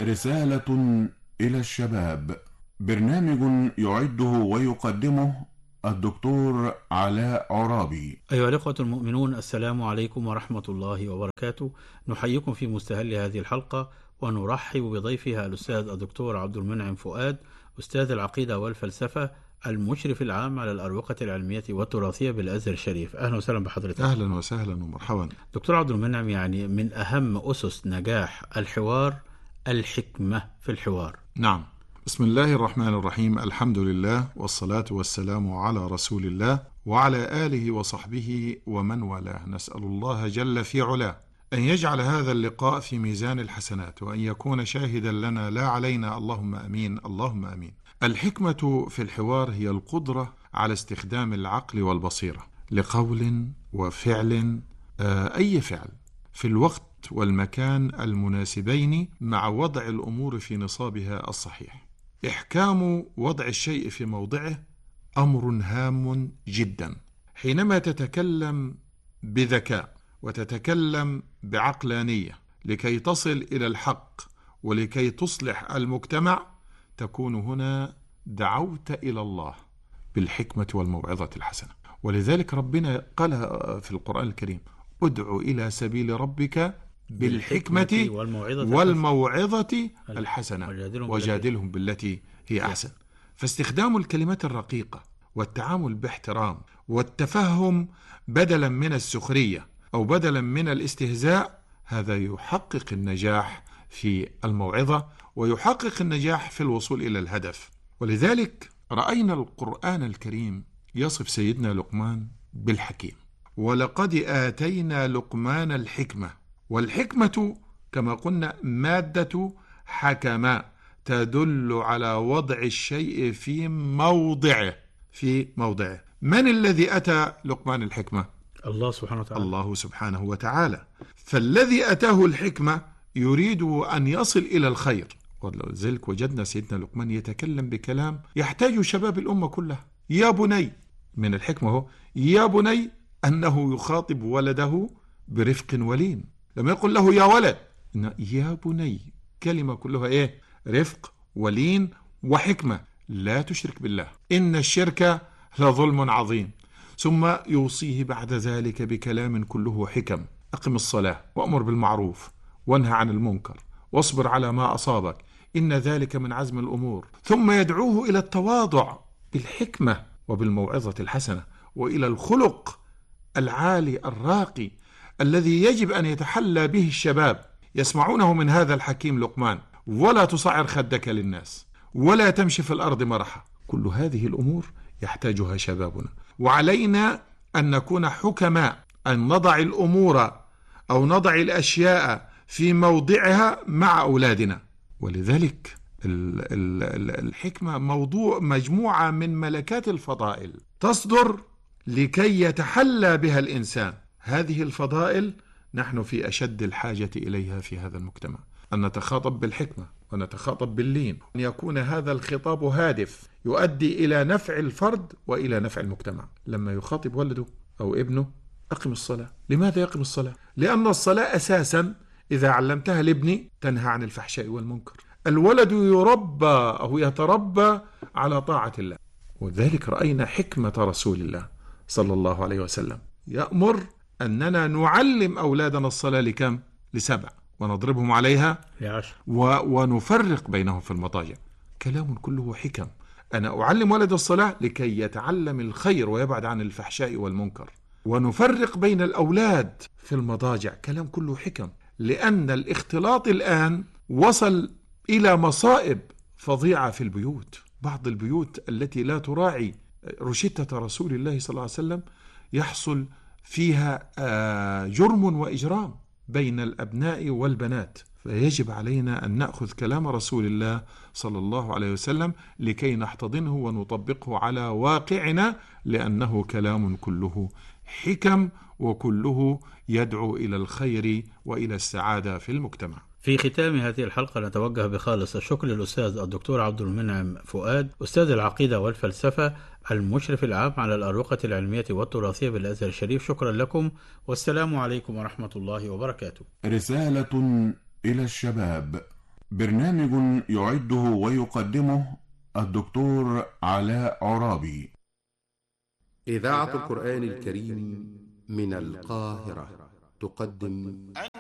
رسالة إلى الشباب. برنامج يعده ويقدمه الدكتور علاء عرابي. أيها الأخوة المؤمنون، السلام عليكم ورحمة الله وبركاته. نحييكم في مستهل هذه الحلقة ونرحب بضيفها الأستاذ الدكتور عبد المنعم فؤاد، أستاذ العقيدة والفلسفة، المشرف العام على الأروقة العلمية والتراثية بالأزهر الشريف. أهلا وسهلا بحضرتك. أهلا وسهلا ومرحبا. دكتور عبد المنعم، يعني من أهم أسس نجاح الحوار الحكمة في الحوار. نعم، بسم الله الرحمن الرحيم، الحمد لله والصلاة والسلام على رسول الله وعلى آله وصحبه ومن والاه. نسأل الله جل في علاه أن يجعل هذا اللقاء في ميزان الحسنات وأن يكون شاهدا لنا لا علينا، اللهم أمين اللهم أمين. الحكمة في الحوار هي القدرة على استخدام العقل والبصيرة لقول وفعل، أي فعل، في الوقت والمكان المناسبين مع وضع الأمور في نصابها الصحيح. إحكام وضع الشيء في موضعه أمر هام جدا. حينما تتكلم بذكاء وتتكلم بعقلانية لكي تصل إلى الحق ولكي تصلح المجتمع، تكون هنا دعوت إلى الله بالحكمة والموعظة الحسنة. ولذلك ربنا قال في القرآن الكريم: ادع إلى سبيل ربك بالحكمة والموعظة الحسنة وجادلهم بالتي هي أحسن. فاستخدام الكلمات الرقيقة والتعامل باحترام والتفهم بدلا من السخرية أو بدلا من الاستهزاء، هذا يحقق النجاح في الموعظة ويحقق النجاح في الوصول إلى الهدف. ولذلك رأينا القرآن الكريم يصف سيدنا لقمان بالحكيم: ولقد آتينا لقمان الحكمة. والحكمة كما قلنا مادة حكمة تدل على وضع الشيء في موضعه. من الذي أتى لقمان الحكمة؟ الله سبحانه وتعالى. الله سبحانه وتعالى. فالذي أتاه الحكمة يريد أن يصل إلى الخير. ولذلك وجدنا سيدنا لقمان يتكلم بكلام يحتاج شباب الأمة كلها. يا بني، من الحكمة هو يا بني، أنه يخاطب ولده برفق ولين. لما يقول له يا ولد، إن يا بني كلمة كلها رفق ولين وحكمة. لا تشرك بالله، إن الشرك لظلم عظيم. ثم يوصيه بعد ذلك بكلام كله حكم: أقم الصلاة وأمر بالمعروف وانهى عن المنكر واصبر على ما أصابك إن ذلك من عزم الأمور. ثم يدعوه إلى التواضع بالحكمة وبالموعظة الحسنة وإلى الخلق العالي الراقي الذي يجب أن يتحلى به الشباب يسمعونه من هذا الحكيم لقمان: ولا تصعر خدك للناس ولا تمشي في الأرض مرحا. كل هذه الأمور يحتاجها شبابنا، وعلينا أن نكون حكماء، أن نضع الأمور أو نضع الأشياء في موضعها مع أولادنا. ولذلك الحكمة مجموعة من ملكات الفضائل تصدر لكي يتحلى بها الإنسان. هذه الفضائل نحن في أشد الحاجة إليها في هذا المجتمع، أن نتخاطب بالحكمة ونتخاطب باللين، أن يكون هذا الخطاب هادف يؤدي إلى نفع الفرد وإلى نفع المجتمع. لما يخاطب ولده أو ابنه: أقم الصلاة. لماذا يقم الصلاة؟ لأن الصلاة أساسا إذا علمتها لابني تنهى عن الفحشاء والمنكر. الولد يربى أو يتربى على طاعة الله. وذلك رأينا حكمة رسول الله صلى الله عليه وسلم يأمر أننا نعلم أولادنا الصلاة لكم؟ ل7، ونضربهم عليها ل10، ونفرق بينهم في المضاجع. كلام كله حكم. أنا أعلم ولد الصلاة لكي يتعلم الخير ويبعد عن الفحشاء والمنكر. ونفرق بين الأولاد في المضاجع. كلام كله حكم. لأن الاختلاط الآن وصل إلى مصائب فظيعة في البيوت. بعض البيوت التي لا تراعي رشدة رسول الله صلى الله عليه وسلم يحصل فيها جرم وإجرام بين الأبناء والبنات. فيجب علينا أن نأخذ كلام رسول الله صلى الله عليه وسلم لكي نحتضنه ونطبقه على واقعنا، لأنه كلام كله حكم وكله يدعو إلى الخير وإلى السعادة في المجتمع. في ختام هذه الحلقة نتوجه بخالص الشكر للأستاذ الدكتور عبد المنعم فؤاد، أستاذ العقيدة والفلسفة، المشرف العام على الأروقة العلمية والتراثية بالأزهر الشريف. شكرا لكم، والسلام عليكم ورحمة الله وبركاته. رسالة إلى الشباب. برنامج يعده ويقدمه الدكتور علاء عرابي. إذاعة القرآن الكريم من القاهرة تقدم